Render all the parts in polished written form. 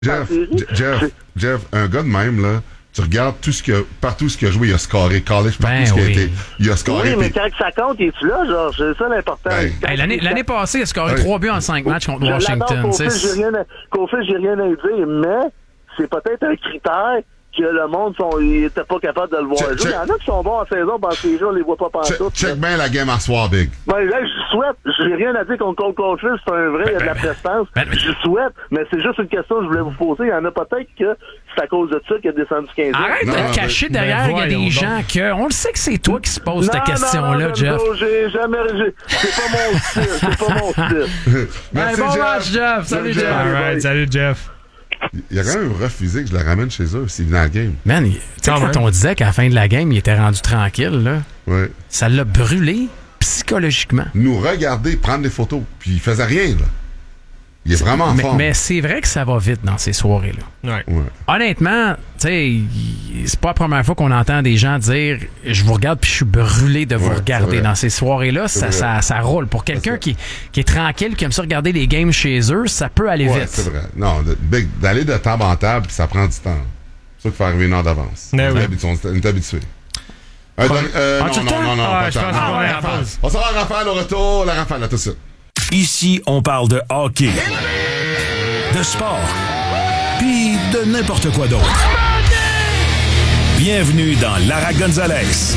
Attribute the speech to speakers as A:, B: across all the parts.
A: Jeff, un gars de même, là, tu regardes partout ce qu'il a joué, il a scoré, college, partout ce qu'il a été. Il a scoré.
B: Oui, mais quand ça compte, es-tu là, genre? C'est ça l'important.
C: L'année passée, il a scoré 3 buts en 5 matchs contre Washington.
B: Qu'au fait, j'ai rien à dire, mais c'est peut-être un critère que le monde n'était pas capable de le voir jouer. Il y en a qui sont bons en saison, parce que les gens, on les voit pas partout.
A: Check bien la game à soir, Big.
B: Ben là, je souhaite. J'ai rien à dire contre Cole Caulfield, c'est un vrai, il y a de la prestance. Je souhaite, mais c'est juste une question que je voulais vous poser. Il y en a peut-être que c'est à cause de ça qu'il a descendu 15 ans.
C: Arrête de te cacher derrière, il y a des gens que... On le sait que c'est toi qui se pose cette question-là, Jeff.
B: Non, j'ai jamais... C'est pas mon style, c'est pas mon style.
A: Merci,
C: bon match, Jeff. Salut, Jeff.
D: All right, salut, Jeff.
A: Il a quand même refusé que je le ramène chez eux s'il venait à la game.
C: Man, tu sais, quand on disait qu'à la fin de la game, il était rendu tranquille, là, ça l'a brûlé psychologiquement.
A: Nous regarder, prendre des photos, puis il faisait rien, là. Il est vraiment en forme.
C: Mais c'est vrai que ça va vite dans ces soirées-là.
D: Ouais.
C: Honnêtement, tu sais, c'est pas la première fois qu'on entend des gens dire « Je vous regarde puis je suis brûlé de vous regarder ». Dans ces soirées-là, ça roule. Pour quelqu'un qui est tranquille, qui aime ça regarder les games chez eux, ça peut aller vite.
A: C'est vrai. Non, d'aller de table en table, ça prend du temps. C'est ça qu'il faut arriver une heure d'avance. On est habitué. Non, pas tant. On sera à Raphaël au retour. La Raphaël, là, tout de suite.
E: Ici, on parle de hockey, de sport, puis de n'importe quoi d'autre. Bienvenue dans Lara Gonzalez.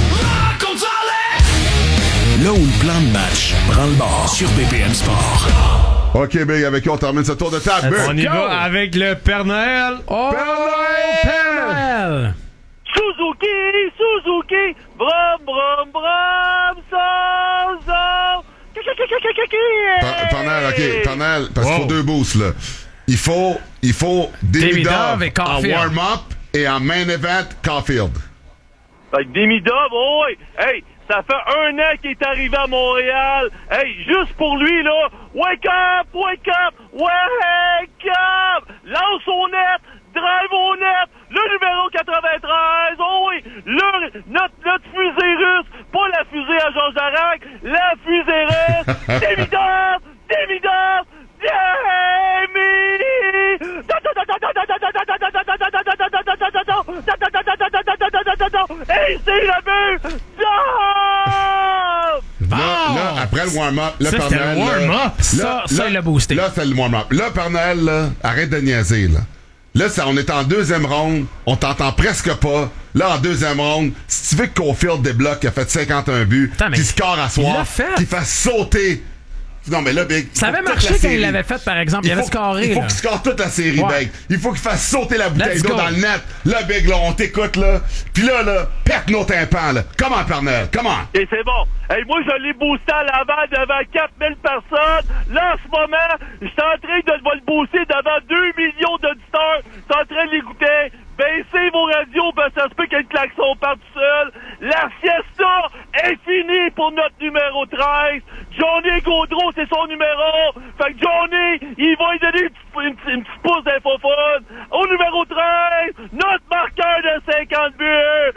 E: Là où le plan de match prend le bord sur BPM Sport.
A: OK, Big, avec qui on termine ce tour de table?
D: On y va avec le Père Noël.
C: Père Noël!
B: Suzuki, brum, brum, brum, so.
A: Pernel, parce qu'il faut 2 boosts, là. Il faut Demidov en warm-up et en main event, Caulfield.
B: Demidov, oui! Hey, ça fait 1 an qu'il est arrivé à Montréal. Hey, juste pour lui, là, wake up! Lance au net, drive au net, le numéro 93, oh oui! Notre fusée russe, pas la fusée à Georges Darac, la fusée russe! Demidov! Hey, c'est le but!
A: Là, après le warm-up, le Père Noël...
C: Ça, il l'a boosté.
A: Là, c'est le warm-up. Là, Père Noël, là, arrête de niaiser, là. Là, on est en 2e ronde, on t'entend presque pas. Là, en 2e ronde, si tu veux que Caulfield débloque, qui a fait 51 buts, qui score à soir, qui fasse sauter... Non, mais là, Big...
C: Ça avait marché quand il l'avait fait, par exemple. Il avait scoré.
A: Il faut qu'il score toute la série, Big. Il faut qu'il fasse sauter la bouteille d'eau dans le net. Là, Big, là, on t'écoute, là. Puis là, pète nos tympans, là. Comment, Père Noël? Comment?
B: Et c'est bon. Hey, moi, je l'ai boosté à l'avant devant 4000 personnes. Là, en ce moment, je suis en train de le booster devant 2 millions d'auditeurs. Je suis en train de l'écouter. Baissez vos radios, ben ça se peut que le klaxon parte tout seul. La siesta est finie pour notre numéro 13. Johnny Gaudreau, c'est son numéro. Fait que Johnny, il va lui donner une petite pouce d'infophone. Au numéro 13, notre marqueur de 50 buts.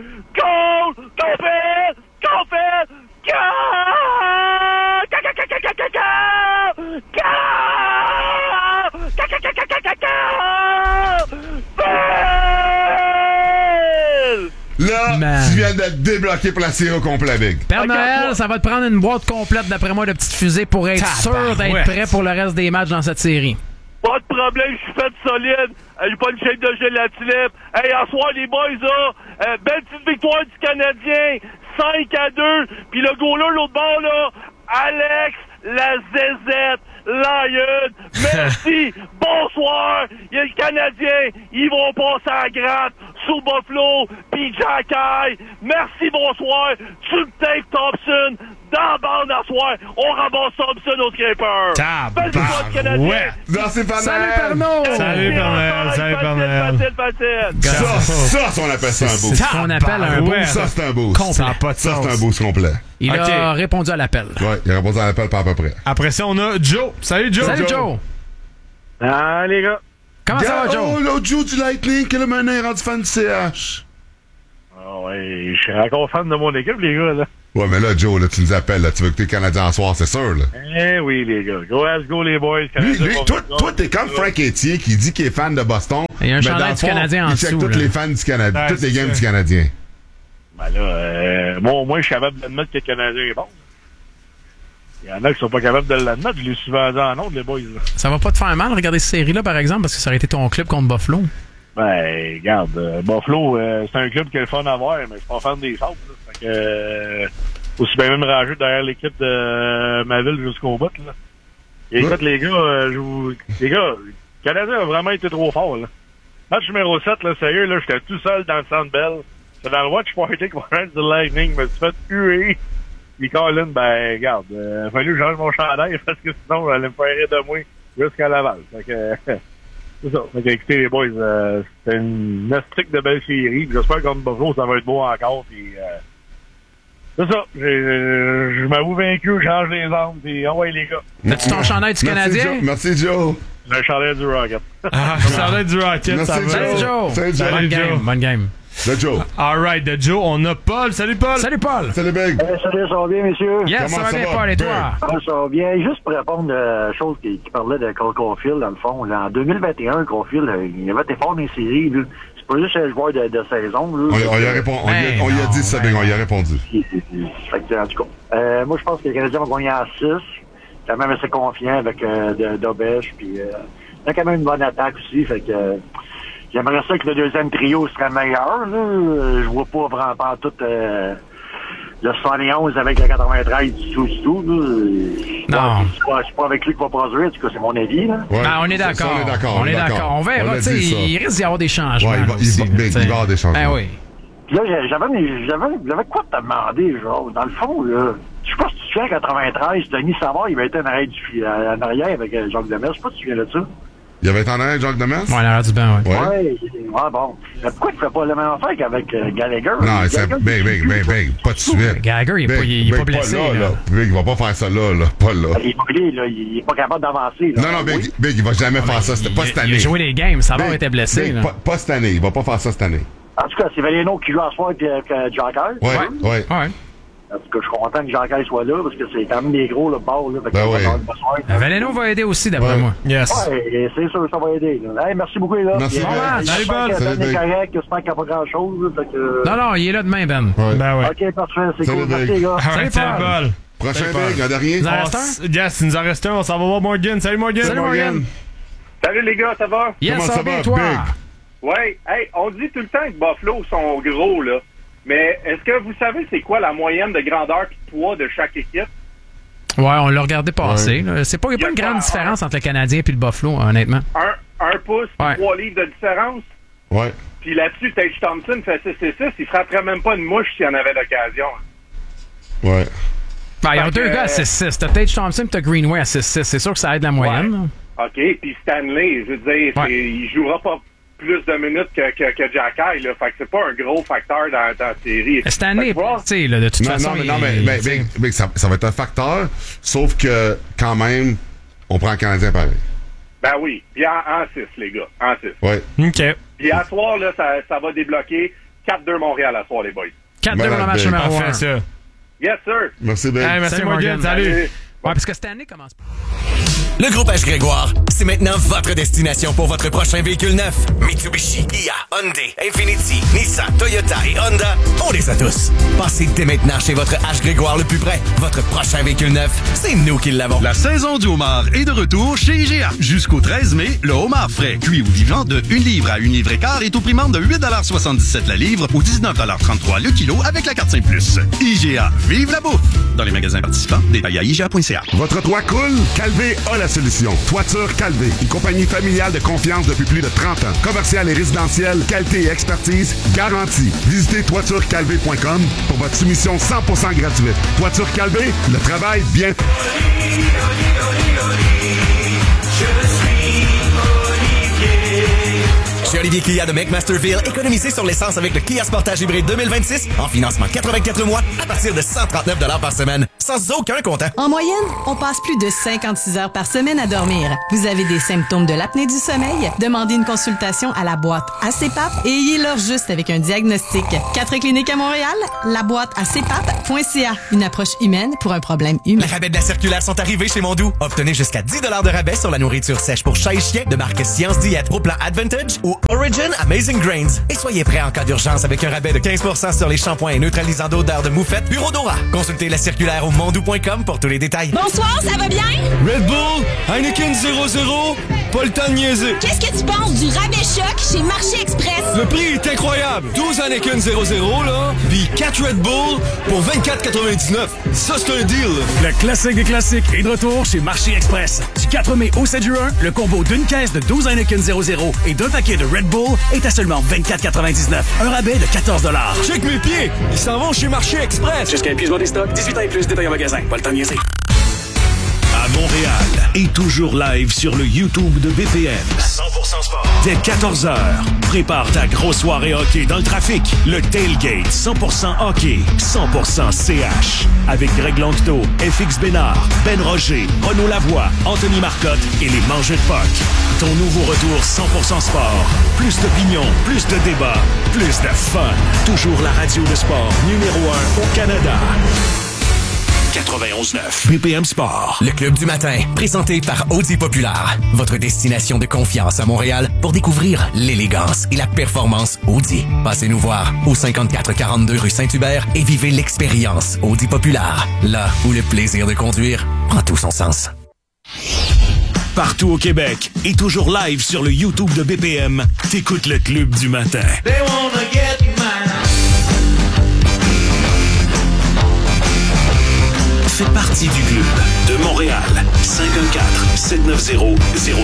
A: Là, tu viens de débloquer pour la série au complet, Big.
C: Père Noël, ça va te prendre une boîte complète, d'après moi, de petites fusées pour être sûr d'être prêt pour le reste des matchs dans cette série.
B: Pas de problème, je suis fait solide. J'ai pas une shape de gélatine. Hey, en soir, les boys, là, belle petite victoire du Canadien, 5-2. Puis le goaler, l'autre bord, là, Alex la Zézette Lion. Merci. Bonsoir. Il y a le Canadien. Ils vont passer à la gratte sous Buffalo. Puis Jacky. Merci, bonsoir. Tu me tapes Thompson dans la bande à soir. On ramasse Thompson au scraper. Belle victoire du Canadien.
A: Merci, Pernel.
C: Salut, Pernod.
D: Salut, Pernel.
B: Facile.
A: Ça, on appelle ça un boost.
C: C'est ce qu'on appelle un boost.
A: Ça, c'est un boost.
C: Complet.
D: Ça n'a pas de
A: Ça,
D: sens.
A: c'est un boost complet.
C: Il a répondu à l'appel.
A: Ouais, il a répondu à l'appel pas à peu près.
D: Après ça, on a Joe. Salut, Joe.
C: Salut, Joe.
B: Ah, les gars.
C: Comment ça va, Joe?
A: Oh, l'autre Joe du Lightning, que le maintenant est rendu fan du CH.
B: Ah ouais, je suis encore fan de mon équipe, les gars, là.
A: Ouais, mais là, Joe, là, tu nous appelles, là, tu veux que t'es Canadien en soir, c'est sûr, là.
B: Eh oui, les gars. Let's go, les boys.
A: Lui, toi, t'es comme Frank Etier qui dit qu'il est fan de Boston.
C: Il y a un
A: mais
C: chandail
A: dans le
C: du
A: fond,
C: Canadien en
A: il check
C: dessous.
A: tous les fans du Canadien, toutes les games du Canadien.
B: Ben là, moi, au moins, je suis capable d'admettre que le Canadien est bon. Il y en a qui sont pas capables de l'admettre. Je l'ai souvent dit en autre, les boys. Là.
C: Ça va pas te faire mal de regarder cette série-là, par exemple, parce que ça aurait été ton club contre Buffalo.
B: Ben, regarde, Buffalo, c'est un club qui est le fun à voir, mais je suis pas fan des Sables. Fait que, aussi bien même ranger derrière l'équipe de ma ville jusqu'au bout. Là. Et écoute, les gars, le Canadien a vraiment été trop fort. Là. Match numéro 7, là, sérieux, là, j'étais tout seul dans le Centre Bell. C'est dans le Watch Party qu'on reste du Lightning, je me suis fait huer. Puis Colin, ben, regarde, il a fallu que je change mon chandail parce que sinon, j'allais me faire rire de moi jusqu'à Laval. Fait que, c'est ça. Fait que, écoutez, les boys, c'était une nostalgique de belle série. J'espère que contre Buffalo, ça va être beau encore. Puis, c'est ça. Je m'avoue vaincu, je change les armes. Puis, envoie les gars.
C: As-tu ton chandail du Canadien?
A: Merci, Joe.
B: Le chandail du Rocket.
D: Le chandail du Rocket, ça va.
C: Salut, Joe.
D: Salut, Joe.
C: Bonne game.
A: Le Joe.
D: All right, de Joe, on a Paul. Salut, Paul.
C: Salut, Paul.
A: Salut, Big.
F: Salut, ça va bien, messieurs?
C: Yes, ça va bien, Paul, et toi?
F: Ça va bien. Juste pour répondre à la chose qui parlait de Cole Caulfield, dans le fond, là, en 2021, Caulfield, il avait été fort dans les séries. Là. C'est pas juste un joueur de saison. Là.
A: On y a dit ça, Big, on y a répondu.
F: Fait que, en tout cas, moi, je pense que les Canadiens vont gagner en 6. Quand même assez confiant avec Dobèche. Puis, il y a quand même une bonne attaque aussi. Fait que... J'aimerais ça que le deuxième trio serait meilleur. Là. Je vois pas vraiment pas tout le 71 avec le 93 du tout. Là.
C: Non.
F: C'est pas avec lui qu'il va produire. En tout cas, c'est mon avis. Là.
A: Ouais.
C: Ben, on est d'accord.
A: On est d'accord.
C: On verra. Il risque d'y avoir des changements.
A: Ouais, il va y avoir des changements.
C: Ben oui.
F: Puis là, j'avais quoi te demander, genre, dans le fond, là. Je sais pas si tu te souviens, en 93, Denis Savard, il avait été en arrière avec Jacques Demers. Je sais pas si tu te souviens de ça.
A: Il avait été en arrière, Jacques Demers?
C: Ouais, l'arrière du banc,
F: ouais. Ouais, bon. Mais pourquoi tu fais pas la même affaire qu'avec Gallagher?
A: Non, c'est Big, pas de suite.
C: Gallagher, il est pas blessé.
A: Là. Big, il va pas faire ça là. Pas là.
F: Il est pas capable d'avancer. Là.
A: Non, Big, il va jamais faire ça. C'était pas cette année.
C: Il a joué les games, Savard était blessé.
A: Big, pas cette année. Il va pas faire ça cette année.
F: En tout cas, c'est Valeno qui joue à soir que Jacques.
A: Ouais.
F: En tout cas, je suis content que Jacques soit là parce que c'est quand même des gros le bord. Là,
A: ben oui.
C: Valeno va aider aussi, d'après moi.
D: Yes.
F: Ouais, c'est sûr, ça va aider. Là. Hey, merci beaucoup, les gars.
A: Merci.
C: Salut,
F: Ben. Salut, Ben. Correct, j'espère qu'il n'y a pas grand-chose.
C: Non, il est là demain, Ben.
A: Ouais.
D: Ben ouais.
F: OK, parfait. C'est
A: salut,
F: cool. Merci, les gars.
D: Salut, Paul.
A: Prochain Big, un dernier.
C: Il nous en reste un?
D: Yes, il nous en reste un. On s'en va voir Morgan. Salut, Morgan.
C: Salut, Morgan.
B: Salut, les gars, ça va?
C: Yes,
A: Comment
C: ça va bien, toi?
A: Big?
B: Ouais, hey, on dit tout le temps que Buffalo sont gros, là. Mais est-ce que vous savez c'est quoi la moyenne de grandeur et de poids de chaque équipe?
C: Ouais, on l'a regardé passer. Ouais. Il n'y a pas une grande différence entre le Canadien et le Buffalo, honnêtement.
B: Un pouce, 3 livres de différence.
A: Ouais.
B: Puis là-dessus, Tage Thompson fait 6-6. Il frapperait même pas une mouche s'il en avait l'occasion.
A: Ouais.
C: Ben, il y a deux gars à 6-6. T'as Tage Thompson et t'as Greenway à 6-6. C'est sûr que ça aide la moyenne.
B: Ouais. OK, puis Stanley, je veux dire, il jouera pas plus de minutes que Jacky, là. Fait que c'est pas un gros facteur dans la série.
C: Stanley, tu sais, de toute façon...
A: Mais ça va être un facteur, sauf que, quand même, on prend le Canadien pareil.
B: Ben oui, puis en 6, les gars, en 6.
A: Ouais.
D: OK.
B: Puis à soir, là, ça va débloquer 4-2 Montréal à soir, les boys.
C: 4-2 dans le match numéro 1.
D: Ça.
B: Yes, sir.
A: Merci, Ben.
D: Hey, merci, Morgan. Salut.
C: Ouais, parce que Stanley commence pas.
G: Le groupe H. Grégoire, c'est maintenant votre destination pour votre prochain véhicule neuf. Mitsubishi, Kia, Hyundai, Infiniti, Nissan, Toyota et Honda, on les a tous. Passez dès maintenant chez votre H. Grégoire le plus près. Votre prochain véhicule neuf, c'est nous qui l'avons.
H: La saison du homard est de retour chez IGA. Jusqu'au 13 mai, le homard frais, cuit ou vivant de 1 livre à 1 livre et quart est au prix membre de 8,77 la livre ou 19,33 le kilo avec la carte 5+. IGA, vive la bouffe! Dans les magasins participants, détails à IGA.ca.
A: Votre toit coule? Calvé a la solution. Toiture Calvé, une compagnie familiale de confiance depuis plus de 30 ans. Commercial et résidentiel, qualité et expertise garantie. Visitez toiturecalvé.com pour votre soumission 100% gratuite. Toiture Calvé, le travail bien fait.
G: Chez Olivier Kia de McMasterville, économisez sur l'essence avec le Kia Sportage Hybride 2026 en financement 84 mois à partir de 139$ par semaine. sans aucun comptant.
I: En moyenne, on passe plus de 56 heures par semaine à dormir. Vous avez des symptômes de l'apnée du sommeil? Demandez une consultation à la boîte ACPAP et ayez-leur juste avec un diagnostic. 4 cliniques à Montréal, la boîte acpap.ca. Une approche humaine pour un problème humain.
G: Les rabais de la circulaire sont arrivés chez Mondou. Obtenez jusqu'à 10 $ de rabais sur la nourriture sèche pour chat et chien de marque Science Diète au plan Advantage ou Origin Amazing Grains. Et soyez prêts en cas d'urgence avec un rabais de 15% sur les shampoings et neutralisants d'odeur de moufette Bureau Dora. Consultez la circulaire au mondou.com pour tous les détails.
J: Bonsoir, ça va bien?
K: Red Bull, Heineken 0-0, pas le temps de niaiser.
J: Qu'est-ce que tu penses du rabais choc chez Marché Express?
K: Le prix est incroyable. 12 Heineken 0-0, là, puis 4 Red Bull pour 24,99. Ça, c'est un deal.
E: Le classique des classiques est de retour chez Marché Express. Du 4 mai au 7 juin, le combo d'une caisse de 12 Heineken 0-0 et d'un paquet de Red Bull est à seulement 24,99. Un rabais de 14 $.
K: Check mes pieds. Ils s'en vont chez Marché Express.
E: Jusqu'à épuisement des stocks, 18 ans et plus, détail en magasin. Pas le temps de niaiser.
L: À Montréal et toujours live sur le YouTube de BPM. 100% sport. Dès 14h, prépare ta grosse soirée hockey dans le trafic. Le Tailgate 100% hockey, 100% CH. Avec Greg Longto, FX Bénard, Ben Roger, Renaud Lavoie, Anthony Marcotte et les Mangeurs de Puck. Ton nouveau retour 100% sport. Plus d'opinion, plus de débats, plus de fun. Toujours la radio de sport numéro 1 au Canada. 91.9 BPM Sport.
G: Le Club du matin, présenté par Audi Populaire. Votre destination de confiance à Montréal pour découvrir l'élégance et la performance Audi. Passez nous voir au 5442 rue Saint-Hubert et vivez l'expérience Audi Populaire. Là où le plaisir de conduire prend tout son sens.
L: Partout au Québec et toujours live sur le YouTube de BPM, t'écoutes le Club du matin.
M: They wanna get mine.
L: Fais partie du club de Montréal. 514-790-0919.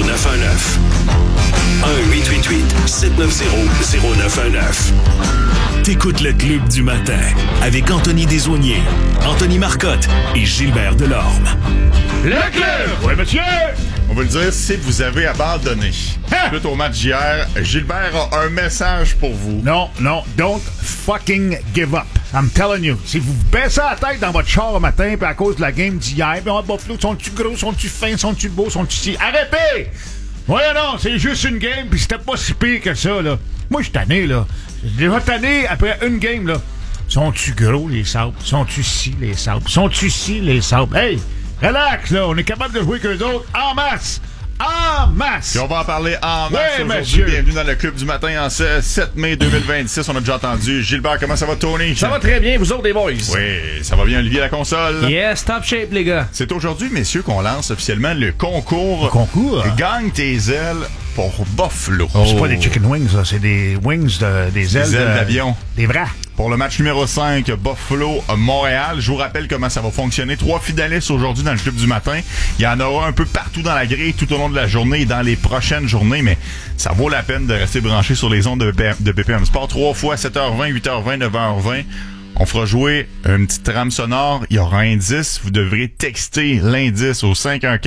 L: 1-888-790-0919. T'écoutes le Club du matin avec Anthony Desaulniers, Anthony Marcotte et Gilbert Delorme.
N: Le club!
O: Oui, monsieur! On va le dire, si vous avez abandonné suite au match d'hier, Gilbert a un message pour vous.
N: Non, don't fucking give up. I'm telling you. Si vous baissez la tête dans votre char le matin puis à cause de la game d'hier, puis Buffalo, sont-tu gros, sont-tu fins, sont-tu beaux, sont-tu si... Arrêtez! Ouais, non, c'est juste une game puis c'était pas si pire que ça, là. Moi, je suis tanné, là. J'ai déjà tanné après une game, là. Sont-tu gros, les sables? Sont-tu si, les sables? Sont-tu si, les sables? Hey! Relax, là, on est capable de jouer qu'eux autres en masse! En masse!
O: Puis on va en parler en masse aujourd'hui.
N: Monsieur.
O: Bienvenue dans le Club du matin en ce 7 mai 2026. On a déjà entendu. Gilbert, comment ça va, Tony?
P: Ça va très bien, vous autres, les boys.
O: Oui, ça va bien, Olivier, la console?
P: Yes, top shape, les gars.
O: C'est aujourd'hui, messieurs, qu'on lance officiellement le concours.
N: Le concours?
O: Gagne tes ailes pour Buffalo.
N: Oh. C'est pas des chicken wings, ça. C'est des wings, des ailes
O: d'avion.
N: Des vrais.
O: Pour le match numéro 5, Buffalo-Montréal. Je vous rappelle comment ça va fonctionner. 3 finalistes aujourd'hui dans le Club du matin. Il y en aura un peu partout dans la grille tout au long de la journée et dans les prochaines journées, mais ça vaut la peine de rester branché sur les ondes de BPM Sport. 3 fois 7h20, 8h20, 9h20. On fera jouer une petite trame sonore. Il y aura un indice. Vous devrez texter l'indice au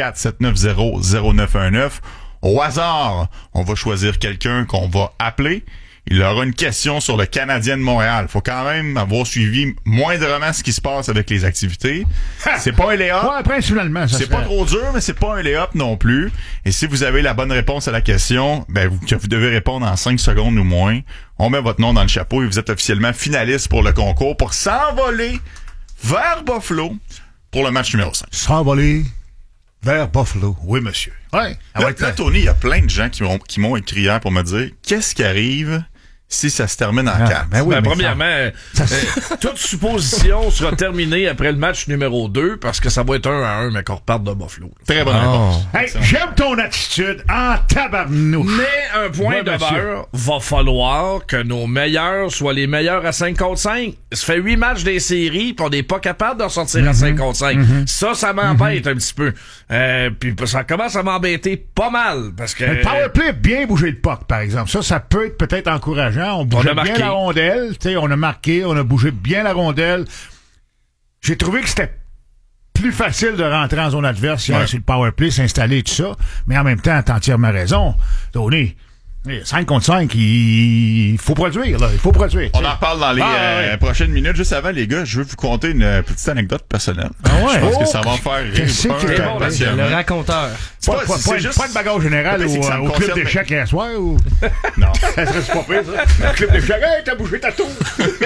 O: 514-790-0919. Au hasard, on va choisir quelqu'un qu'on va appeler. Il aura une question sur le Canadien de Montréal. Faut quand même avoir suivi moindrement ce qui se passe avec les activités. C'est pas un lay-up.
N: Ouais, principalement.
O: C'est pas trop dur, mais c'est pas un lay-up non plus. Et si vous avez la bonne réponse à la question, vous devez répondre en 5 secondes ou moins. On met votre nom dans le chapeau et vous êtes officiellement finaliste pour le concours pour s'envoler vers Buffalo pour le match numéro 5.
N: S'envoler vers Buffalo. Oui, monsieur. Ouais.
O: Là, Tony, il y a plein de gens qui m'ont écrit hier pour me dire qu'est-ce qui arrive si ça se termine en 4.
P: Premièrement, toute supposition sera terminée après le match numéro 2 parce que ça va être 1-1, mais qu'on reparte de Buffalo.
O: Très bonne réponse.
N: Hey, j'aime ton attitude en tabarnouche.
P: Mais un point de beurre, va falloir que nos meilleurs soient les meilleurs à 5 contre 5. Ça fait 8 matchs des séries pis on n'est pas capable de sortir à 5 contre 5. Ça m'embête un petit peu. Puis ça commence à m'embêter pas mal parce que...
N: Le powerplay a bien bougé le puck, par exemple. Ça peut être peut-être encourageant. On bougeait bien la rondelle. On a marqué, on a bougé bien la rondelle. J'ai trouvé que c'était plus facile de rentrer en zone adverse sur le powerplay, s'installer et tout ça. Mais en même temps, t'as entièrement raison. Tony, 5 contre 5, il faut produire, là. Il faut produire.
O: On en reparle dans les prochaines minutes. Juste avant, les gars, je veux vous conter une petite anecdote personnelle.
N: Ah ouais?
O: Je pense que ça va me faire rire.
Q: Le raconteur.
N: Pas de bagarre générale au club d'échecs hier soir ou.
O: Non.
N: Ça serait pas pire, ça. Le club d'échecs, hey, t'as bougé ta tour.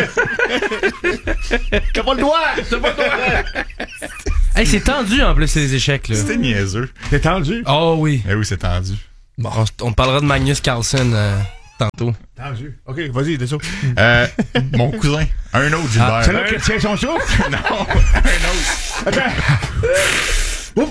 N: T'as pas le doigt.
Q: Hey, c'est tendu en plus, ces échecs, là.
O: C'était niaiseux.
N: C'est tendu?
Q: Oh oui.
O: Eh oui, c'est tendu.
Q: Bon, on parlera de Magnus Carlsen tantôt.
N: Tendu. OK, vas-y, désolé.
O: Mon cousin. Un autre, Gilbert.
N: C'est là qu'il tient son souffle?
O: Non, un autre.
N: Attends.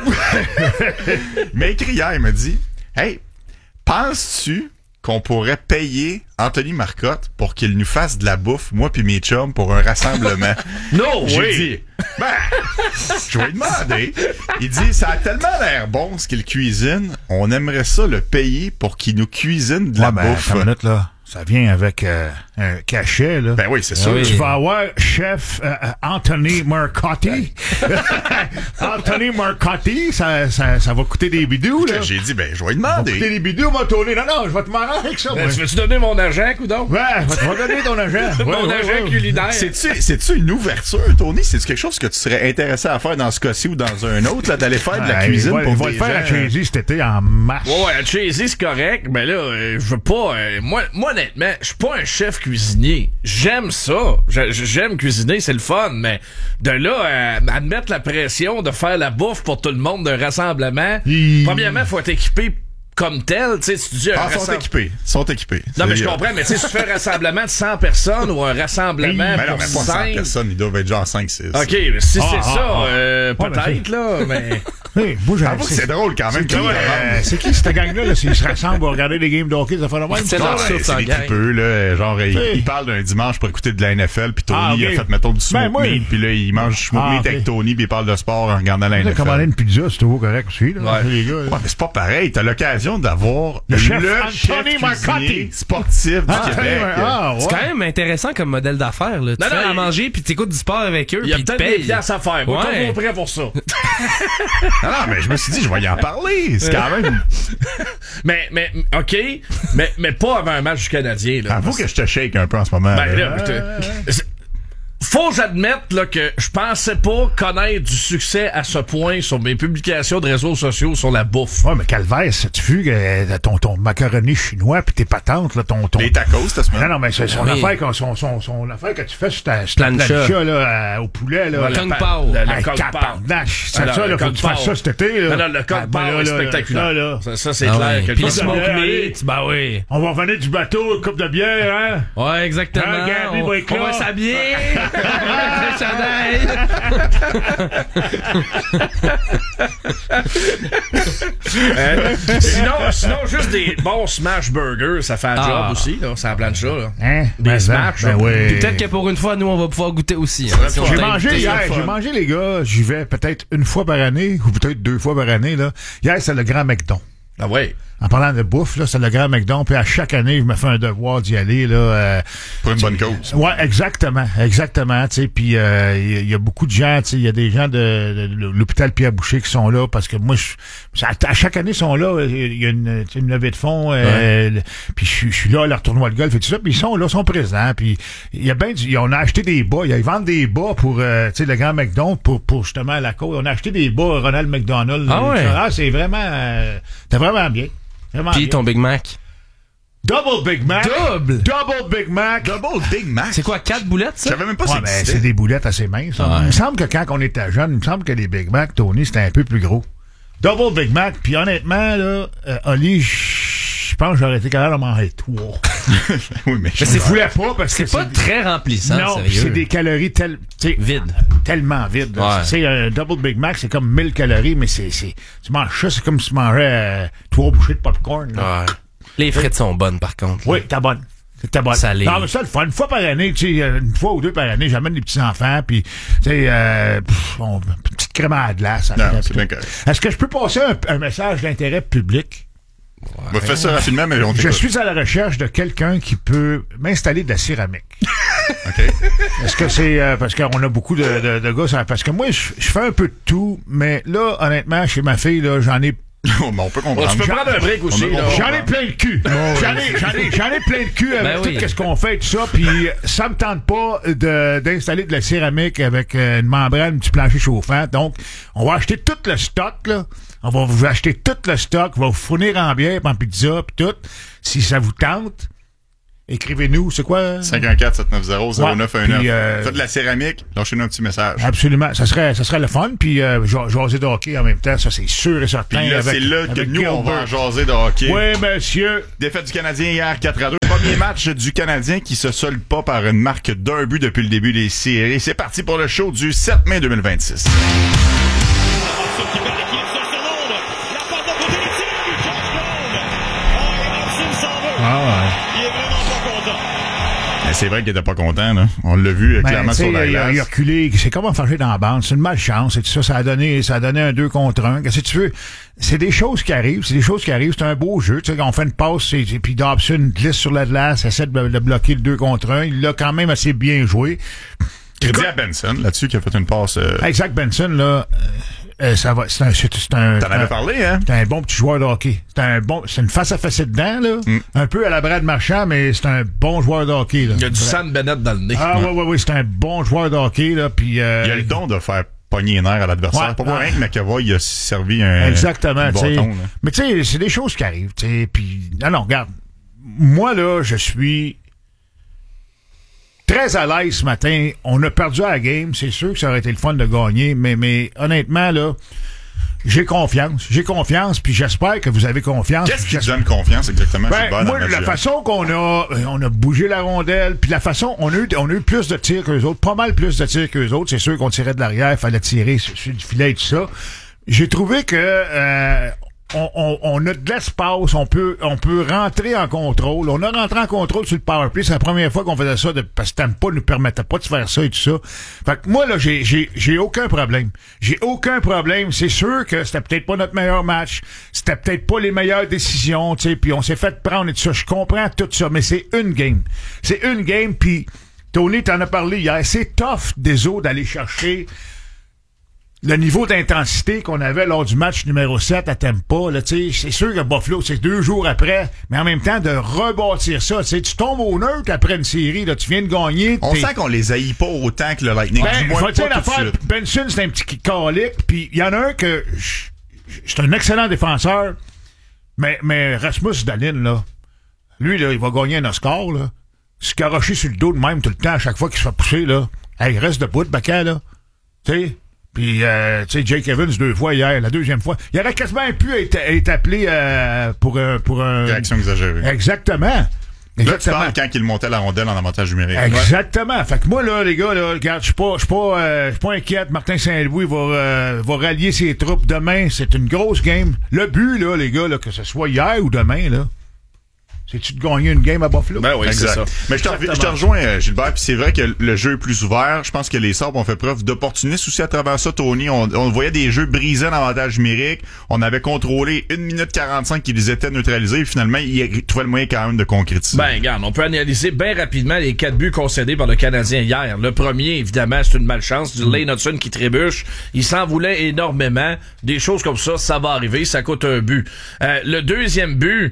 O: Il m'a écrit hier, il m'a dit Hey, penses-tu qu'on pourrait payer Anthony Marcotte pour qu'il nous fasse de la bouffe, moi puis mes chums, pour un rassemblement?
P: Non,
O: J'ai dit, je vais lui demander. Il dit, ça a tellement l'air bon ce qu'il cuisine, on aimerait ça le payer pour qu'il nous cuisine de la bouffe.
N: Attends une minute, là. Ça vient avec un cachet, là.
O: Ben oui, c'est sûr.
N: Tu vas avoir chef Anthony Marcotti. Anthony Marcotti, ça va coûter des bidous, là.
O: J'ai dit, ben, je vais lui demander.
N: Ça va coûter des bidous, moi, Tony. Non, je vais te m'arranger avec ça,
P: ben, tu veux-tu donner mon argent, coudonc?
N: Ouais, je vais te donner ton argent.
P: Mon argent culinaire.
O: C'est-tu une ouverture, Tony? C'est-tu quelque chose que tu serais intéressé à faire dans ce cas-ci ou dans un autre, là, d'aller faire de la cuisine pour des gens?
N: On va le faire à Chazy cet été en masse.
P: Ouais, à Chazy, c'est correct, mais là, je veux pas... Moi, honnêtement, je suis pas un chef cuisinier. J'aime ça. J'aime cuisiner, c'est le fun, mais de là à mettre la pression de faire la bouffe pour tout le monde d'un rassemblement, premièrement, faut être équipé comme tel, tu sais, tu dis
O: sont équipés.
P: Non, mais je comprends, mais tu sais, si tu fais un rassemblement de 100 personnes ou un rassemblement
O: mais non,
P: pour
O: mais pas 100 personnes, ils doivent être genre 5-6.
P: OK, mais si c'est ça, peut-être, là, mais...
O: J'avoue que c'est drôle quand même.
N: C'est qui cette gang-là, s'ils se rassemblent pour regarder des games de hockey, ça fait le même?
O: C'est l'équipeux, là, genre, ils parlent d'un dimanche pour écouter de la NFL, puis Tony a fait, mettons, du smoke meat, puis là, il mange du smoke meat avec Tony, puis il parle de sport en regardant la NFL.
N: Commander une pizza, c'est toujours correct aussi, là, les gars.
O: Ouais, mais c'est pas pareil, t'as l'occasion d'avoir le chef cuisinier sportif du Québec.
Q: C'est quand même intéressant comme modèle d'affaires, là. Tu fais à manger, puis t'écoutes du sport avec eux, puis ils te payent.
P: Il y a peut-être des piastres à faire. Moi, t'es prêt pour ça.
O: Non, mais je me suis dit, je vais y en parler. C'est quand même...
P: mais OK, mais pas avant un match du Canadien, là.
O: Avoue que je te shake un peu en ce moment.
P: Ben là, faut que j'admette là, que je pensais pas connaître du succès à ce point sur mes publications de réseaux sociaux sur la bouffe.
N: Ouais, mais Calvaire, tu vu ton macaroni chinois pis tes patentes, là, ton...
O: Les tacos, t'as ce moment.
N: Non, mais c'est son affaire, son affaire que tu fais sur ta plancha, là, au poulet, là.
P: Le Kung Pao.
N: Le Kung Pao. C'est ça, là, faut que tu fasses ça cet été, là.
P: Non, le Kung Pao est spectaculaire. Ça, c'est clair.
Q: Puis le smoke meat, ben oui.
N: On va revenir du bateau, une coupe de bière, hein?
Q: Ouais, exactement. On va s'habiller.
P: Sinon, juste des bons smash burgers, ça fait un job aussi, là, ça plancha, là.
N: Hein?
P: Des smash.
Q: Peut-être que pour une fois, nous, on va pouvoir goûter aussi.
N: J'ai mangé, les gars, j'y vais peut-être une fois par année, ou peut-être 2 fois par année, là. Hier, c'est le Grand McDon.
P: Ah ouais.
N: En parlant de bouffe, là, c'est le Grand McDon, puis à chaque année, je me fais un devoir d'y aller, là.
O: Pour une bonne cause.
N: Ouais, exactement, tu sais, puis il y a beaucoup de gens, tu sais, il y a des gens de l'hôpital Pierre-Boucher qui sont là, parce que moi, à chaque année, ils sont là, il y a une levée de fonds, puis je suis là à leur tournoi de golf et tout ça, puis ils sont là, sont présents, puis il y a on a acheté des bas, ils vendent des bas pour, tu sais, le Grand McDon, pour justement la cause. On a acheté des bas Ronald McDonald. C'est vraiment, c'était vraiment bien.
Q: Puis ton Big Mac.
N: Double Big Mac. Double Big Mac.
O: Double Big Mac.
Q: C'est quoi, 4 boulettes, ça?
O: Je savais même pas
N: c'est des boulettes assez minces. Il me semble que quand on était jeune, il me semble que les Big Mac, Tony, c'était un peu plus gros. Double Big Mac. Puis honnêtement, là, Oli, je pense que j'aurais été capable de manger 3.
O: Oui, mais
N: je voulais pas parce que
Q: c'est pas très remplissant,
N: non,
Q: sérieux.
N: C'est des calories
Q: vides.
N: Tellement vides. C'est un Double Big Mac, c'est comme 1000 calories, mais tu manges ça, c'est comme si tu mangeais 3 bouchées de popcorn.
Q: Les frites sont bonnes, par contre.
N: Oui, t'es bonne. C'était bonne.
Q: Salé.
N: Non, mais ça, une fois par année, tu sais, une fois ou 2 par année, j'amène les petits-enfants, puis, tu sais, une petite crème à la glace.
O: C'est bien correct.
N: Est-ce que je peux passer un message d'intérêt public?
O: Ouais. Fais ça rapidement, mais on t'écoute.
N: Je suis à la recherche de quelqu'un qui peut m'installer de la céramique.
O: OK.
N: Est-ce que c'est parce qu'on a beaucoup de gars, parce que moi, je fais un peu de tout, mais là, honnêtement, chez ma fille, là, j'en ai
O: On peut comprendre.
P: Tu peux prendre un break aussi.
N: J'en ai plein le cul. J'en ai plein le cul avec tout ce qu'on fait, tout ça. Puis ça me tente pas d'installer de la céramique avec une membrane, un petit plancher chauffant. Donc, on va acheter tout le stock, là. On va vous acheter tout le stock. On va vous fournir en bière, en pizza, puis tout. Si ça vous tente, écrivez-nous. C'est quoi?
O: 514-790-0919. Faites de la céramique. Lâchez-nous un petit message.
N: Absolument. Ça serait le fun. Puis jaser de hockey en même temps. Ça, c'est sûr et certain.
O: Puis là, c'est là que nous, on va jaser de hockey.
N: Oui, monsieur.
O: Défaite du Canadien hier, 4-2. Premier match du Canadien qui se solde pas par une marque d'1 but depuis le début des séries. C'est parti pour le show du 7 mai 2026. C'est vrai qu'il était pas content, là. On l'a vu clairement sur la glace.
N: Il a reculé, c'est comme enfargé dans la bande. C'est une malchance et tout ça. Ça a donné un 2 contre 1. Qu'est-ce que tu veux? C'est des choses qui arrivent. C'est un beau jeu. Tu sais, on fait une passe et puis Dobson glisse sur la glace, essaie de bloquer le 2 contre 1. Il l'a quand même assez bien joué.
O: Crédit à Benson, là-dessus, qui a fait une passe.
N: Zach Benson, là. Ça va, c'est un.
O: T'en avais parlé, hein?
N: C'est un bon petit joueur de hockey. C'est une face à face dedans, là. Un peu à la Brad Marchand, mais c'est un bon joueur de hockey, là.
P: Il y a du Sam Bennett dans le nez.
N: Oui, c'est un bon joueur de hockey, là. Puis,
O: il a le don de faire pogner les nerfs à l'adversaire. Pas pour rien que McAvoy, il a servi un.
N: Exactement,
O: bâton, là.
N: Mais tu sais, c'est des choses qui arrivent, tu sais. Puis, non, regarde. Moi, là, je suis très à l'aise ce matin. On a perdu à la game. C'est sûr que ça aurait été le fun de gagner, mais honnêtement, là, j'ai confiance, puis j'espère que vous avez confiance.
O: Qu'est-ce qui te donne confiance exactement?
N: Moi, la façon qu'on a bougé la rondelle, puis la façon, on a eu plus de tirs qu'eux autres, pas mal plus de tirs qu'eux autres. C'est sûr qu'on tirait de l'arrière, il fallait tirer sur le filet et tout ça. J'ai trouvé que on a de l'espace, on peut rentrer en contrôle. On a rentré en contrôle sur le powerplay. C'est la première fois qu'on faisait ça parce que Tampa nous permettait pas de faire ça et tout ça. Fait que moi, là, j'ai aucun problème. C'est sûr que c'était peut-être pas notre meilleur match. C'était peut-être pas les meilleures décisions, tu sais, puis on s'est fait prendre et tout ça. Je comprends tout ça, mais c'est une game. Puis Tony t'en a parlé hier. C'est tough des autres d'aller chercher le niveau d'intensité qu'on avait lors du match numéro 7 à Tampa, là, tu sais, c'est sûr que Buffalo, c'est 2 jours après, mais en même temps, de rebâtir ça, tu sais, tu tombes au neutre après une série, là, tu viens de gagner.
O: On sent qu'on les haït pas autant que le Lightning. Du moins, pas tout de suite.
N: Benson, c'est un petit calique, puis il y en a un que, c'est un excellent défenseur, mais Rasmus Dahlin, là, lui, là, il va gagner un Oscar, là, se garocher sur le dos de même tout le temps, à chaque fois qu'il se fait pousser, là, il reste debout, le baquet, là, tu sais. Puis, tu sais, Jake Evans 2 fois hier, la deuxième fois. Il aurait quasiment pu être appelé pour un...
O: Réaction exagérée.
N: Exactement.
O: Là, tu parles quand il montait la rondelle en avantage numérique.
N: Exactement. Ouais. Fait que moi, là, les gars, là, regarde, je suis pas inquiète. Martin Saint-Louis va rallier ses troupes demain. C'est une grosse game. Le but, là, les gars, là, que ce soit hier ou demain, là, c'est-tu de gagner une game à Buffalo?
P: Ben oui, c'est ça.
O: Mais je te rejoins, Gilbert, puis c'est vrai que le jeu est plus ouvert. Je pense que les Sabres ont fait preuve d'opportunisme aussi à travers ça, Tony. On voyait des jeux brisés en avantage numérique. On avait contrôlé 1 minute 45 qui les étaient neutralisés. Et finalement, ils trouvaient le moyen quand même de concrétiser.
P: Ben, regarde, on peut analyser bien rapidement les 4 buts concédés par le Canadien hier. Le premier, évidemment, c'est une malchance. Du Lane Hudson qui trébuche. Il s'en voulait énormément. Des choses comme ça va arriver. Ça coûte un but. Le deuxième but,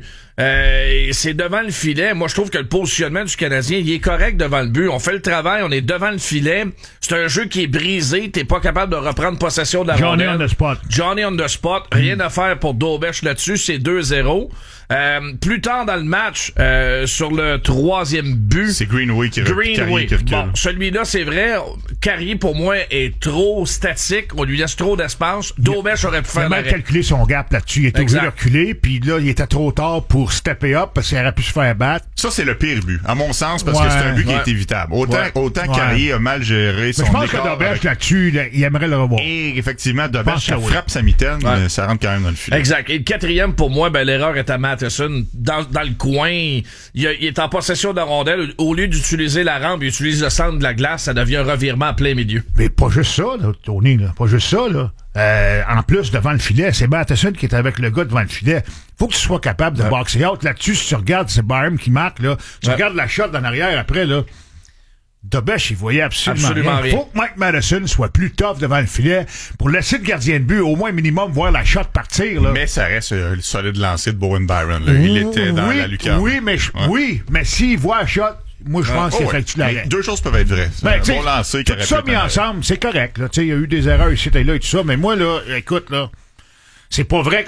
P: c'est devant le filet. Moi, je trouve que le positionnement du Canadien, il est correct devant le but. On fait le travail, on est devant le filet. C'est un jeu qui est brisé. T'es pas capable de reprendre possession de la rondelle. Johnny on the spot. Rien à faire pour Dobech là-dessus. C'est 2-0. Plus tard dans le match, sur le 3e but,
O: c'est Greenway qui recule.
P: Bon, celui-là, c'est vrai. Carrier, pour moi, est trop statique. On lui laisse trop d'espace. Dobech aurait pu faire
N: l'arrêt. Il a mal calculé son gap là-dessus. Il était obligé de reculer, puis là, il était trop tard pour stepper up parce qu'il aurait pu se faire battre.
O: Ça, c'est le pire but, à mon sens, parce que c'est un but qui est évitable. Autant Carrier a mal géré son écart.
N: Je pense que Dobech, là-dessus, il aimerait le revoir.
O: Et effectivement, Dobech frappe sa mitaine, mais ça rentre quand même dans le filet.
P: Exact. Et le 4e, pour moi, ben, l'erreur est à Matheson. Dans le coin, il est en possession de la rondelle. Au lieu d'utiliser la rampe, il utilise le centre de la glace. Ça devient un revirement en plein milieu.
N: Mais pas juste ça, là, Tony. Là. Pas juste ça, là. En plus, devant le filet, c'est Matheson qui est avec le gars devant le filet. Faut que tu sois capable de boxer out. Là-dessus, si tu regardes, c'est Barham qui marque, là. Tu regardes la shot en arrière après, là. Dobesch, il voyait absolument rien.
P: rien.
N: Il faut que Mike Madison soit plus tough devant le filet pour laisser le gardien de but, au moins minimum, voir la shot partir. Là.
O: Mais ça reste le solide lancé de Bowen Byron. Là. Il était dans la lucarne.
N: Oui, mais s'il voit la shot, moi, je pense qu'il effectue l'arrêt.
O: Deux choses peuvent être vraies.
N: Ben,
O: un bon lancer qui
N: tout ça mis ensemble, c'est correct. Il y a eu des erreurs ici et là et tout ça, mais moi, là, écoute, là, c'est pas vrai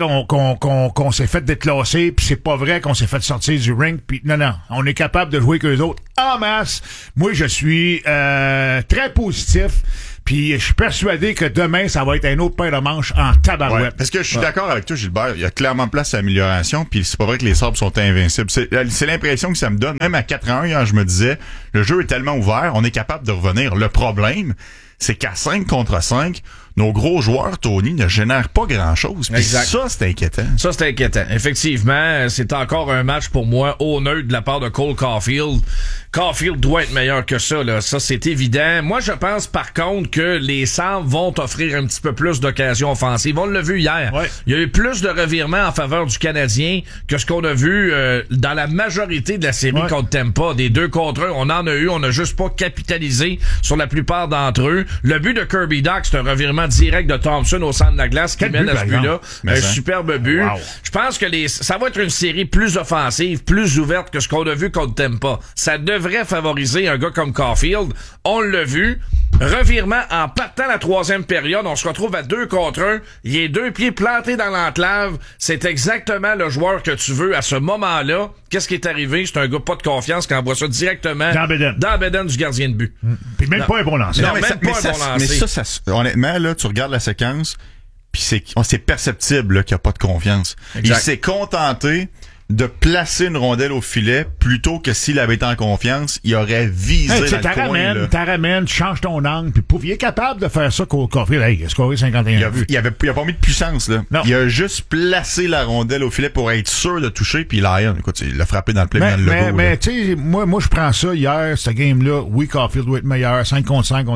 N: qu'on s'est fait déclasser, puis c'est pas vrai qu'on s'est fait sortir du ring, puis non, on est capable de jouer qu'eux autres en masse. Moi, je suis très positif, puis je suis persuadé que demain, ça va être un autre paire de manches en tabarouette.
O: Ouais, parce que je suis d'accord avec toi, Gilbert, il y a clairement place à amélioration, puis c'est pas vrai que les Sabres sont invincibles. C'est l'impression que ça me donne. Même à 4-1, hier, je me disais, le jeu est tellement ouvert, on est capable de revenir. Le problème, c'est qu'à 5 contre 5, nos gros joueurs, Tony, ne génèrent pas grand-chose. Puis ça, c'est inquiétant.
P: Ça, c'est inquiétant. Effectivement, c'est encore un match pour moi honnête de la part de Cole Caulfield. Caulfield doit être meilleur que ça, là. Ça, c'est évident. Moi, je pense, par contre, que les Sabres vont offrir un petit peu plus d'occasions offensives. On l'a vu hier. Ouais. Il y a eu plus de revirements en faveur du Canadien que ce qu'on a vu dans la majorité de la série contre Tampa. Des 2 contre 1, on en a eu. On n'a juste pas capitalisé sur la plupart d'entre eux. Le but de Kirby Dach, c'est un revirement direct de Thompson au centre de la glace qui mène à ce but-là. Un superbe but. Wow. Je pense que ça va être une série plus offensive, plus ouverte que ce qu'on a vu contre Tampa. Ça devrait favoriser un gars comme Caulfield. On l'a vu. Revirement en partant la 3e période. On se retrouve à 2 contre 1. Il est 2 pieds plantés dans l'enclave. C'est exactement le joueur que tu veux à ce moment-là. Qu'est-ce qui est arrivé? C'est un gars pas de confiance qui envoie ça directement dans Beden du gardien de but.
N: Puis même pas un bon lancer.
P: Non, même pas un bon lancer.
O: Mais ça, honnêtement, là, tu regardes la séquence, puis c'est perceptible là, qu'il n'y a pas de confiance. Exact. Il s'est contenté de placer une rondelle au filet plutôt que s'il avait été en confiance, il aurait visé dans le coin.
N: T'as ramènes, tu changes ton angle, puis il est capable de faire ça qu'au Caulfield. Il a scoré 51 buts.
O: Il a pas mis de puissance, là. Non. Il a juste placé la rondelle au filet pour être sûr de toucher, puis Lion, écoute, il l'a frappé dans le plein dans le logo.
N: Mais tu sais, moi je prends ça hier, ce game-là, oui, Caulfield doit être meilleur, 5 contre 5,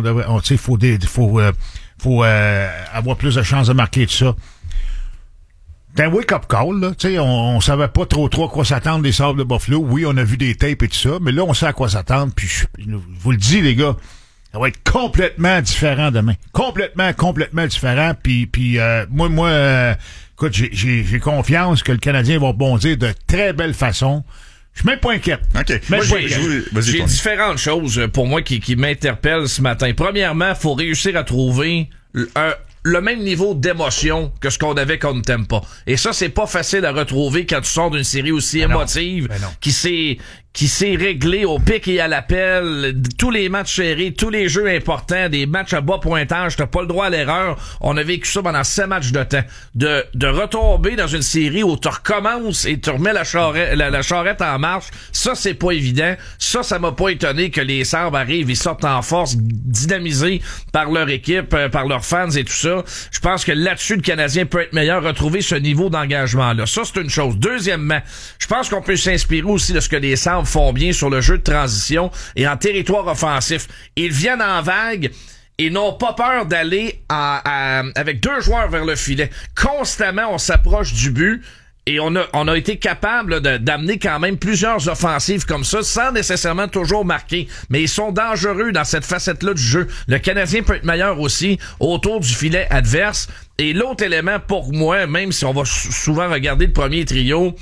N: faut avoir plus de chances de marquer tout ça. C'est un wake-up call, là. Tu sais, on savait pas trop à quoi s'attendre des Sabres de Buffalo. Oui, on a vu des tapes et tout ça, mais là, on sait à quoi s'attendre. Puis, je vous le dis, les gars, ça va être complètement différent demain. Complètement différent. Puis moi, écoute, j'ai confiance que le Canadien va rebondir de très belle façon. Je suis même pas inquiète.
O: OK.
P: J'ai différentes choses pour moi qui m'interpellent ce matin. Premièrement, faut réussir à trouver le même niveau d'émotion que ce qu'on avait contre Tampa. Et ça, c'est pas facile à retrouver quand tu sors d'une série aussi émotive qui s'est réglé au pic et à l'appel, tous les matchs serrés, tous les jeux importants, des matchs à bas pointage, t'as pas le droit à l'erreur. On a vécu ça pendant 7 matchs de temps. De retomber dans une série où tu recommences et tu remets la charrette en marche, ça, c'est pas évident. Ça m'a pas étonné que les Sabres arrivent, ils sortent en force, dynamisés par leur équipe, par leurs fans et tout ça. Je pense que là-dessus, le Canadien peut être meilleur, retrouver ce niveau d'engagement-là. Ça, c'est une chose. Deuxièmement, je pense qu'on peut s'inspirer aussi de ce que les Sabres font bien sur le jeu de transition et en territoire offensif. Ils viennent en vague et n'ont pas peur d'aller avec 2 joueurs vers le filet. Constamment, on s'approche du but. Et on a été capable d'amener quand même plusieurs offensives comme ça, sans nécessairement toujours marquer. Mais ils sont dangereux dans cette facette-là du jeu. Le Canadien peut être meilleur aussi autour du filet adverse. Et l'autre élément pour moi, même si on va souvent regarder le premier trio,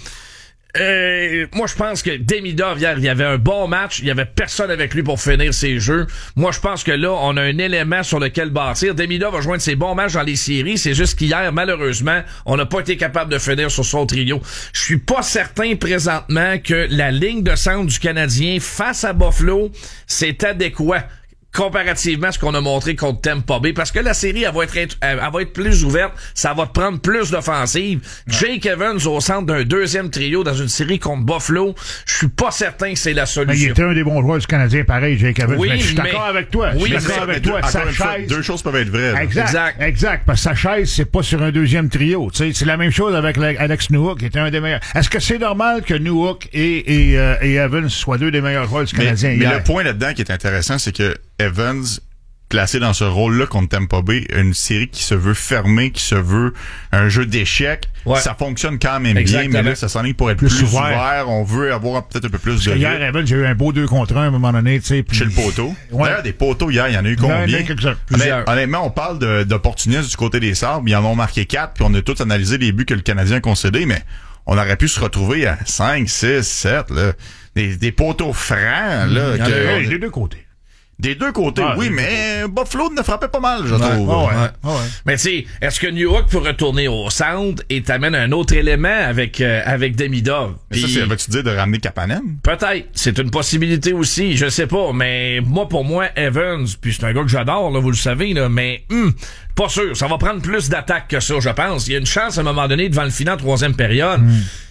P: moi je pense que Demidov hier, il y avait un bon match, il y avait personne avec lui pour finir ses jeux. Moi je pense que là on a un élément sur lequel bâtir. Demidov va joindre ses bons matchs dans les séries, c'est juste qu'hier malheureusement on n'a pas été capable de finir sur son trio. Je suis pas certain présentement que la ligne de centre du Canadien face à Buffalo c'est adéquat comparativement à ce qu'on a montré contre Tampa Bay, parce que la série elle va être plus ouverte, ça va te prendre plus d'offensive. Ouais. Jake Evans au centre d'un 2e trio dans une série contre Buffalo, je suis pas certain que c'est la solution.
N: Mais il était un des bons joueurs du Canadien, pareil, Jake Evans. Oui, mais je suis d'accord avec toi.
O: Oui, sa chaise. 2 choses peuvent être vraies.
N: Exact. Parce que sa chaise, c'est pas sur un 2e trio. T'sais, c'est la même chose avec Alex Newhook, qui était un des meilleurs. Est-ce que c'est normal que Newhook et Evans soient 2 des meilleurs joueurs du Canadien?
O: Mais le point là-dedans qui est intéressant, c'est que Evans placé dans ce rôle-là contre Tampa Bay, une série qui se veut fermée, qui se veut un jeu d'échecs. Ça fonctionne quand même bien, mais là, ça s'enligne pour être plus ouvert. On veut avoir peut-être un peu plus de...
N: Hier, Evan, j'ai eu un beau 2 contre 1 à un moment donné, tu sais.
O: Chez le poteau. D'ailleurs, des poteaux hier, il y en a eu combien? Honnêtement, on parle d'opportunistes du côté des Sabres. Ils en ont marqué 4, puis on a tous analysé les buts que le Canadien a concédés, mais on aurait pu se retrouver à 5, 6, 7, là. Des poteaux francs, là.
N: Des deux côtés.
O: Des deux côtés, mais Buffalo ne frappait pas mal, je trouve.
P: Mais tu sais, est-ce que New York peut retourner au centre et t'amène un autre élément avec Demidov?
O: Ça, vas-tu dire de ramener Kapanen?
P: Peut-être. C'est une possibilité aussi, je sais pas. Mais pour moi, Evans, puis c'est un gars que j'adore, là, vous le savez, là, mais pas sûr. Ça va prendre plus d'attaques que ça, je pense. Il y a une chance à un moment donné devant le final de 3e période.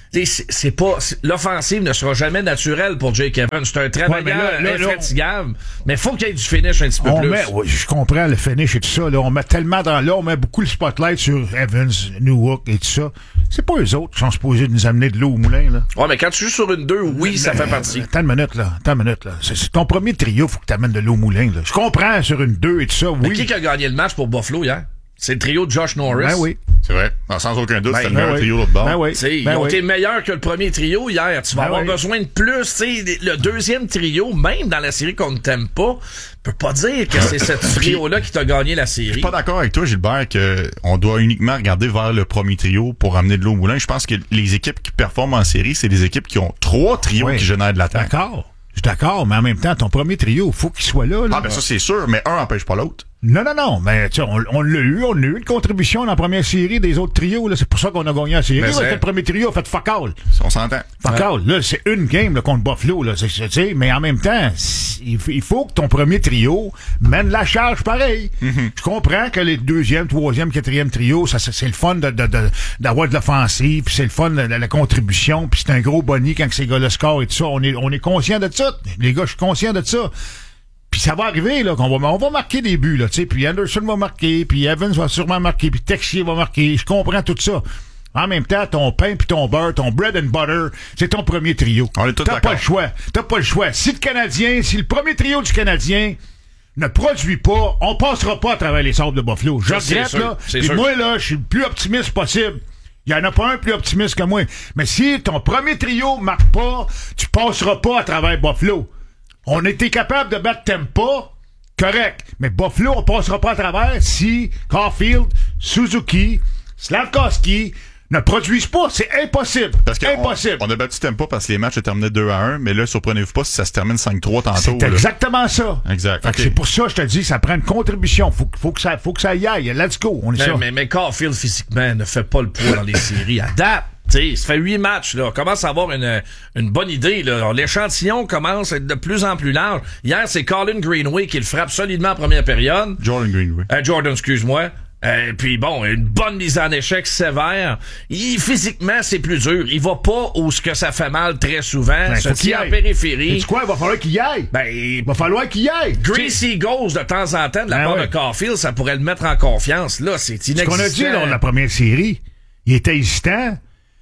P: C'est pas l'offensive ne sera jamais naturelle pour Jake Evans. C'est un travailleur infatigable, mais faut qu'il y ait du finish un petit peu plus.
N: Je comprends le finish et tout ça. Là, on met tellement on met beaucoup le spotlight sur Evans, Newhook et tout ça. C'est pas eux autres qui sont supposés nous amener de l'eau au moulin, là.
P: Ouais, mais quand tu joues sur une 2, ça fait partie.
N: Attends une minute, là. C'est ton premier trio, faut que t'amènes de l'eau au moulin, là. Je comprends sur une 2 et tout ça, oui.
P: Mais qui a gagné le match pour Buffalo hier? C'est le trio de Josh Norris.
N: Ben oui.
O: C'est vrai. Sans aucun doute, c'est le meilleur trio l'autre bord.
P: Ils ont été meilleurs que le premier trio hier. Tu vas avoir besoin de plus. T'sais, le deuxième trio, même dans la série qu'on ne t'aime pas, peut pas dire que c'est ce trio-là qui t'a gagné la série.
O: Je suis pas d'accord avec toi, Gilbert, qu'on doit uniquement regarder vers le premier trio pour amener de l'eau au moulin. Je pense que les équipes qui performent en série, c'est des équipes qui ont 3 trios qui génèrent de l'attaque.
N: Je suis d'accord, mais en même temps, ton premier trio, faut qu'il soit là.
O: Ah, ben ça, c'est sûr, mais un n'empêche pas l'autre.
N: Non, mais tu sais, on l'a eu, on a eu une contribution dans la première série des autres trios, là. C'est pour ça qu'on a gagné la série. Le premier trio a fait fuck all.
O: On s'entend.
N: Fuck all. Là, c'est une game, là, contre Buffalo, là. Tu sais, mais en même temps, il faut que ton premier trio mène la charge pareil. Je comprends que les 2e, 3e, 4e trio, c'est le fun d'avoir de l'offensive, puis c'est le fun de la contribution, puis c'est un gros boni quand ces gars-là score et tout ça. On est conscient de ça. Les gars, je suis conscient de ça. Puis ça va arriver, là, on va marquer des buts, là, tu sais, puis Anderson va marquer, puis Evans va sûrement marquer, puis Texier va marquer, je comprends tout ça. En même temps, ton pain puis ton beurre, ton bread and butter, c'est ton premier trio.
O: On est tous d'accord.
N: T'as pas le choix. Si le premier trio du Canadien ne produit pas, on passera pas à travers les Sabres de Buffalo. Je regrette, là. Puis moi, là, je suis le plus optimiste possible. Il y en a pas un plus optimiste que moi. Mais si ton premier trio marque pas, tu passeras pas à travers Buffalo. On était capable de battre Tampa, correct. Mais Buffalo, on passera pas à travers si Caulfield, Suzuki, Slafkovsky ne produisent pas. C'est impossible. Impossible.
O: On a battu Tampa parce que les matchs se terminaient 2-1, mais là, surprenez-vous pas si ça se termine 5-3 tantôt.
N: C'est exactement ça.
O: Exact.
N: Okay. C'est pour ça que je te dis, ça prend une contribution. Faut que ça y aille. Let's go. On est ça.
P: Mais Caulfield, physiquement, ne fait pas le poids dans les séries. Adapte. T'sais, ça fait 8 matchs, là. On commence à avoir une bonne idée, là. Alors, l'échantillon commence à être de plus en plus large. Hier, c'est Colin Greenway qui le frappe solidement en première période.
O: Jordan Greenway.
P: Jordan, excuse-moi. Puis bon, une bonne mise en échec sévère. Physiquement, c'est plus dur. Il va pas où ce que ça fait mal très souvent. Se tient en périphérie.
N: C'est quoi? Il va falloir qu'il y aille.
P: Il va falloir qu'il y aille. Greasy Ghost de temps en temps de la part de Caulfield, ça pourrait le mettre en confiance. Là, c'est inexistant.
N: Ce qu'on a dit lors de la première série, il était hésitant.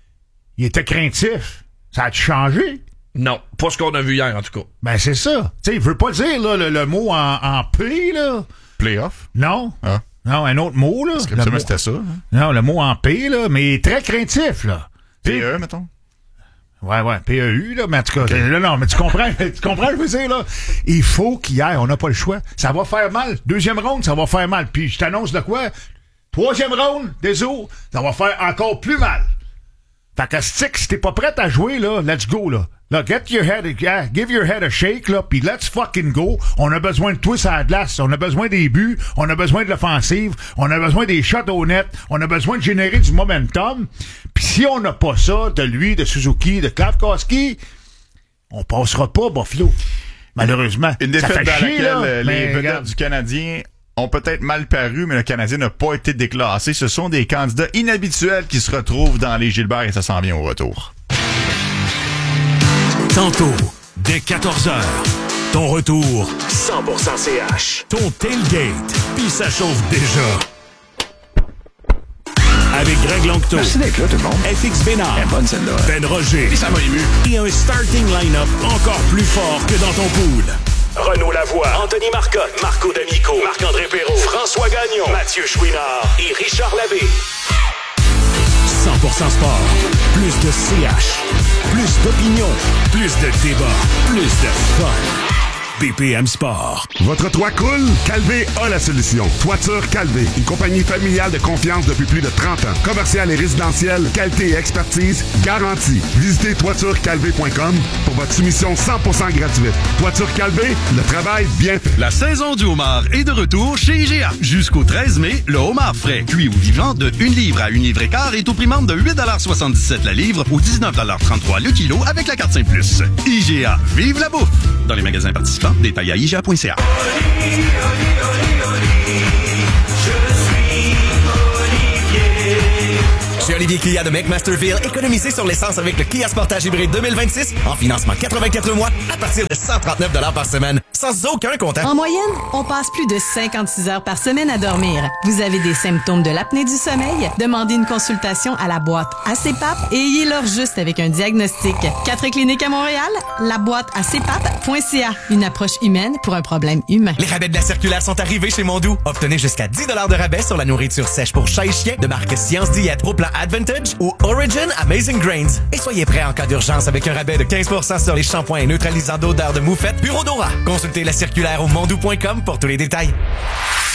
N: Il était craintif. Ça a-tu changé?
P: Non, pas ce qu'on a vu hier, en tout cas.
N: Ben, c'est ça. Tu sais, il veut pas dire là, le mot en P, là.
O: Playoff?
N: Non.
O: Ah.
N: Non, un autre mot, là.
O: Parce que c'était ça. Hein?
N: Non, le mot en P, là, mais très craintif, là.
O: PE, mettons?
N: Ouais, PEU, là, mais en tout cas, non, mais tu comprends, je veux dire, là. Il faut qu'il y aille, on n'a pas le choix. Ça va faire mal. 2e ronde, ça va faire mal. Puis, je t'annonce de quoi? 3e ronde, désolé, ça va faire encore plus mal. Fait que stick, si t'es pas prêt à jouer, là, let's go, là. Là, give your head a shake, là, pis let's fucking go. On a besoin de twist à la glace, on a besoin des buts, on a besoin de l'offensive, on a besoin des shots au net, on a besoin de générer du momentum. Pis si on n'a pas ça, de lui, de Suzuki, de Slafkovsky, on passera pas Buffalo. Malheureusement.
O: Une défaite dans laquelle les vedettes du Canadien ont peut-être mal paru, mais le Canadien n'a pas été déclassé. Ce sont des candidats inhabituels qui se retrouvent dans les Gilbert et ça s'en vient au retour.
L: Tantôt, dès 14h, ton retour 100% CH. Ton tailgate, puis ça chauffe déjà. Avec Greg Longto.
R: Merci d'être là, tout le monde.
L: FX Bénard.
R: Bonne celle-là.
L: Ben Roger.
R: Et ça m'a ému.
L: Et un starting line-up encore plus fort que dans ton pool. Renaud Lavoie, Anthony Marcotte, Marco D'Amico, Marc-André Perrault, François Gagnon, Mathieu Chouinard et Richard Labbé. 100% sport. Plus de CH. Plus d'opinion. Plus de débat. Plus de fun. BPM Sport.
A: Votre toit coule? Calvé a la solution. Toiture Calvé, une compagnie familiale de confiance depuis plus de 30 ans. Commercial et résidentiel, qualité et expertise garantie. Visitez toiturecalvé.com pour votre soumission 100% gratuite. Toiture Calvé, le travail bien fait.
H: La saison du homard est de retour chez IGA. Jusqu'au 13 mai, le homard frais, cuit ou vivant de 1 livre à 1 livre et quart est au prix membre de 8,77 la livre ou 19,33 le kilo avec la carte Saint+. IGA, vive la bouffe! Dans les magasins participants, détails à IGA.ca.
G: Chez Olivier Kia de McMasterville, économisez sur l'essence avec le Kia Sportage Hybride 2026 en financement 84 mois à partir de 139 $ par semaine, sans aucun comptant.
I: En moyenne, on passe plus de 56 heures par semaine à dormir. Vous avez des symptômes de l'apnée du sommeil? Demandez une consultation à la boîte ACPAP et ayez-leur juste avec un diagnostic. 4 cliniques à Montréal, la boîte acpap.ca. Une approche humaine pour un problème humain.
G: Les rabais de la circulaire sont arrivés chez Mondou. Obtenez jusqu'à 10 $ de rabais sur la nourriture sèche pour chat et chien de marque Science Diète au plan Advantage ou Origin Amazing Grains. Et soyez prêts en cas d'urgence avec un rabais de 15% sur les shampoings neutralisants d'odeur de moufette Bureau d'Ora. Consultez la circulaire au mondou.com pour tous les détails.